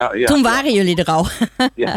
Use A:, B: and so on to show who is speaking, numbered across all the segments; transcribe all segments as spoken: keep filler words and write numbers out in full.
A: ja,
B: Toen
A: ja.
B: waren jullie er al.
A: Ja,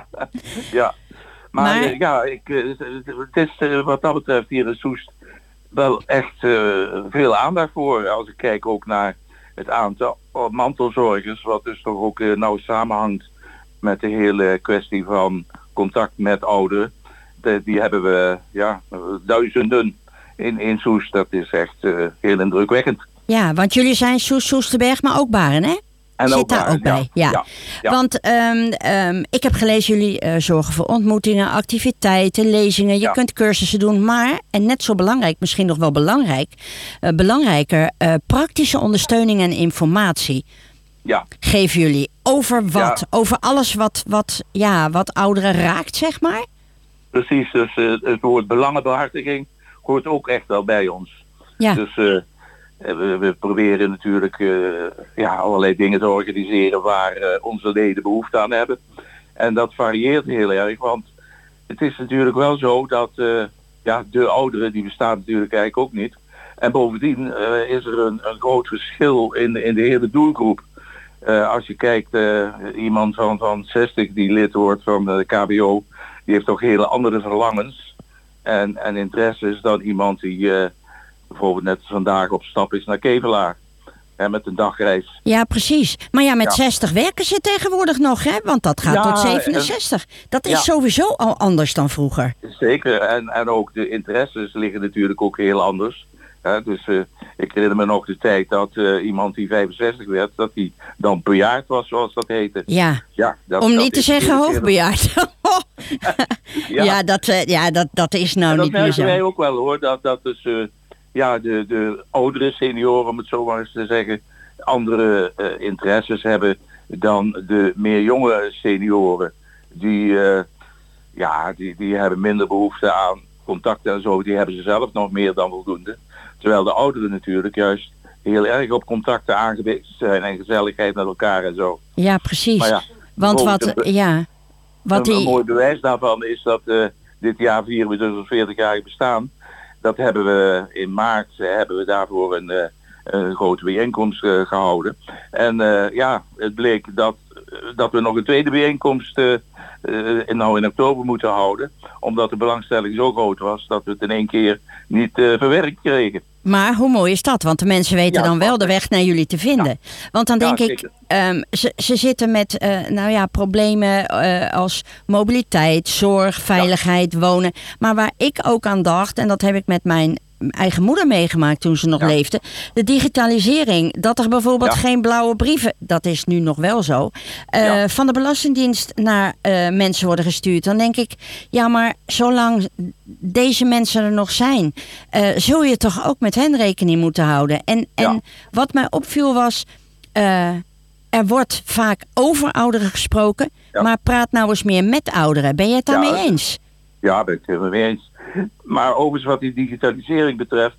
A: ja. Maar,
B: Maar-
A: eh, ja, ik, eh, het is eh, wat dat betreft hier in Soest wel echt eh, veel aandacht voor. Als ik kijk ook naar het aantal mantelzorgers, wat dus toch ook eh, nauw samenhangt met de hele kwestie van contact met ouderen. De, die hebben we ja, duizenden in, in Soest. Dat is echt uh, heel indrukwekkend.
B: Ja, want jullie zijn Soest, Soesterberg, maar ook Baren, hè?
A: En
B: Zit
A: ook
B: daar
A: Baren,
B: ook bij?
A: ja.
B: Ja.
A: Ja, ja.
B: Want um, um, ik heb gelezen, jullie uh, zorgen voor ontmoetingen, activiteiten, lezingen. Je
A: Ja.
B: kunt cursussen doen, maar, en net zo belangrijk, misschien nog wel belangrijk, uh, belangrijker, uh, praktische ondersteuning en informatie.
A: Ja.
B: Geven jullie over wat?
A: Ja.
B: Over alles wat, wat, ja, wat ouderen raakt, zeg maar?
A: Precies, dus uh, het woord belangenbehartiging hoort ook echt wel bij ons.
B: Ja.
A: Dus uh, we, we proberen natuurlijk uh, ja, allerlei dingen te organiseren waar uh, onze leden behoefte aan hebben. En dat varieert heel erg, want het is natuurlijk wel zo dat uh, ja, de ouderen, die bestaan natuurlijk eigenlijk ook niet. En bovendien uh, is er een, een groot verschil in, in de hele doelgroep. Uh, als je kijkt, uh, iemand van, van zestig die lid wordt van de K B O, die heeft toch hele andere verlangens en, en interesses dan iemand die uh, bijvoorbeeld net vandaag op stap is naar Kevelaar. Hè, met een dagreis.
B: Ja, precies. Maar ja, met
A: Ja.
B: zestig werken ze tegenwoordig nog, hè? Want dat gaat
A: Ja,
B: tot zevenenzestig. Dat is
A: ja.
B: sowieso al anders dan vroeger.
A: Zeker, en, en ook de interesses liggen natuurlijk ook heel anders. Hè, dus uh, ik herinner me nog de tijd dat uh, iemand die vijfenzestig werd, dat hij dan bejaard was, zoals dat heette.
B: Ja,
A: Ja, dat,
B: om
A: dat
B: niet te
A: is
B: zeggen
A: natuurlijk
B: hoogbejaard.
A: heel-
B: ja, ja, dat, uh, ja dat, dat is nou
A: en dat
B: niet meer
A: merken wij
B: zo.
A: ook wel hoor, dat, dat dus uh, ja, de, de oudere senioren, om het zo maar eens te zeggen, andere uh, interesses hebben dan de meer jonge senioren. Die, uh, ja, die, die hebben minder behoefte aan contacten en zo, die hebben ze zelf nog meer dan voldoende. Terwijl de ouderen natuurlijk juist heel erg op contacten aangewezen zijn en gezelligheid met elkaar en zo.
B: Ja, precies.
A: Maar ja,
B: Want wat,
A: bijvoorbeeld een-
B: ja, wat
A: een, een
B: die...
A: mooi bewijs daarvan is dat uh, dit jaar vieren we dus ons veertig-jarig bestaan. Dat hebben we in maart, uh, hebben we daarvoor een, uh, een grote bijeenkomst uh, gehouden. En uh, ja, het bleek dat, uh, dat we nog een tweede bijeenkomst uh, uh, nou in oktober moeten houden. Omdat de belangstelling zo groot was dat we het in één keer niet uh, verwerkt kregen.
B: Maar hoe mooi is dat? Want de mensen weten
A: Ja,
B: dan wel de
A: prachtig.
B: weg naar jullie te vinden. Want dan
A: Ja,
B: denk ik,
A: zeker.
B: um, ze, ze zitten met uh, nou ja, problemen uh, als mobiliteit, zorg, veiligheid, wonen. Maar waar ik ook aan dacht, en dat heb ik met mijn eigen moeder meegemaakt toen ze nog
A: Ja.
B: leefde. De digitalisering, dat er bijvoorbeeld
A: Ja.
B: geen blauwe brieven, dat is nu nog wel zo, uh,
A: Ja.
B: van de Belastingdienst naar uh, mensen worden gestuurd. Dan denk ik, ja maar zolang deze mensen er nog zijn, uh, zul je toch ook met hen rekening moeten houden. En, en
A: Ja.
B: wat mij opviel was, uh, er wordt vaak over ouderen gesproken,
A: Ja.
B: maar praat nou eens meer met ouderen. Ben je het daarmee
A: Ja,
B: eens?
A: Ja, ben ik het helemaal mee eens. Maar overigens wat die digitalisering betreft,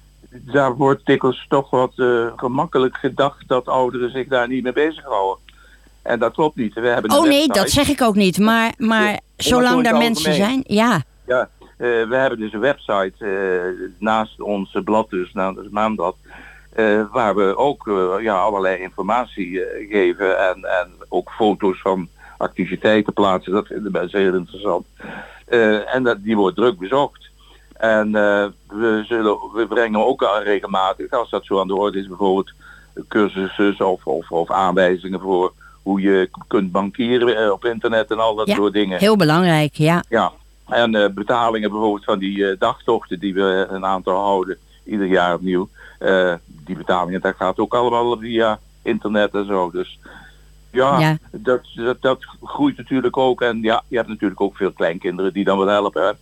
A: daar wordt dikwijls toch wat uh, gemakkelijk gedacht dat ouderen zich daar niet mee bezighouden. En dat klopt niet. We hebben een
B: Oh nee,
A: website.
B: dat zeg ik ook niet. Maar, maar
A: Ja, maar
B: zolang
A: zo in
B: er
A: het
B: mensen
A: algemeen.
B: zijn, ja.
A: Ja, uh, we hebben dus een website uh, naast ons blad, dus naast het Maanblad, uh, waar we ook uh, ja, allerlei informatie uh, geven en, en ook foto's van activiteiten plaatsen. Dat vinden mensen heel interessant. Uh, en dat, die wordt druk bezocht. En uh, we, zullen, we brengen ook al regelmatig, als dat zo aan de orde is, bijvoorbeeld cursussen of, of, of aanwijzingen voor hoe je kunt bankieren uh, op internet en al dat
B: Ja,
A: soort dingen.
B: heel belangrijk, ja.
A: Ja, en uh, betalingen bijvoorbeeld van die uh, dagtochten die we een aantal houden, ieder jaar opnieuw. Uh, die betalingen, dat gaat ook allemaal via internet en zo. Dus ja,
B: Ja.
A: Dat, dat, dat groeit natuurlijk ook. En ja, je hebt natuurlijk ook veel kleinkinderen die dan wel helpen. Hè?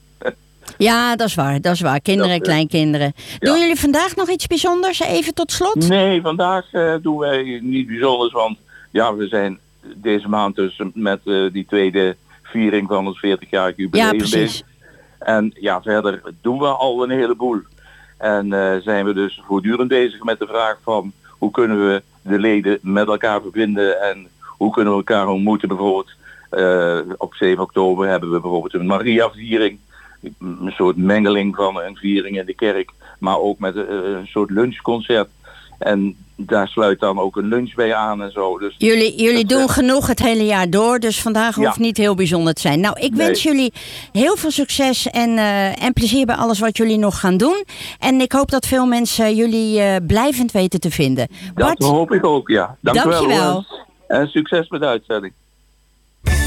B: Ja, dat is waar, dat is waar. Kinderen en
A: Dat, uh,
B: kleinkinderen. Doen jullie vandaag nog iets bijzonders? Even tot slot?
A: Nee, vandaag uh, doen wij niet bijzonders, want ja, we zijn deze maand dus met uh, die tweede viering van ons veertig-jarig jubileum
B: Ja, precies.
A: bezig. En ja, verder doen we al een heleboel. En uh, zijn we dus voortdurend bezig met de vraag van hoe kunnen we de leden met elkaar verbinden en hoe kunnen we elkaar ontmoeten. Bijvoorbeeld uh, op zeven oktober hebben we bijvoorbeeld een Maria-viering. Een soort mengeling van een viering in de kerk, maar ook met een, een soort lunchconcert. En daar sluit dan ook een lunch bij aan en zo. Dus
B: jullie jullie
A: dat,
B: doen genoeg het hele jaar door, dus vandaag hoeft
A: ja.
B: niet heel bijzonder te zijn. Nou, ik
A: Nee.
B: wens jullie heel veel succes en, uh, en plezier bij alles wat jullie nog gaan doen. En ik hoop dat veel mensen jullie uh, blijvend weten te vinden.
A: Dat
B: Bart,
A: hoop ik ook, ja. Dank
B: dank
A: u wel.
B: je wel.
A: En succes met de uitzending.